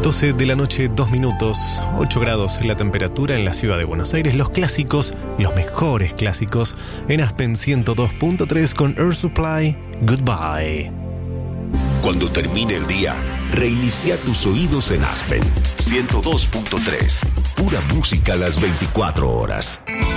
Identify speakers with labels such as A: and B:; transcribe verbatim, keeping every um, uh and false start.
A: doce de la noche, dos minutos, ocho grados la temperatura en la ciudad de Buenos Aires. Los clásicos, los mejores clásicos, en Aspen ciento dos punto tres con Air Supply, Goodbye.
B: Cuando termine el día, reinicia tus oídos en Aspen ciento dos punto tres. Pura música a las veinticuatro horas.